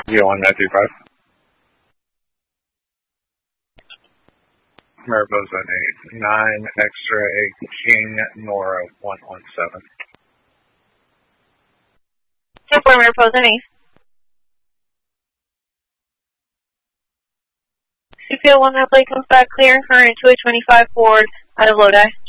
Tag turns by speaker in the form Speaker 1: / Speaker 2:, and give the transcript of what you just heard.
Speaker 1: VO1 Matthew 5. Mariposa 8, 9, X-ray, King, Nora 117.
Speaker 2: 2-4 Mariposa 8. CPL 1 Lake comes back clear, current 2825 forward out of Lodi.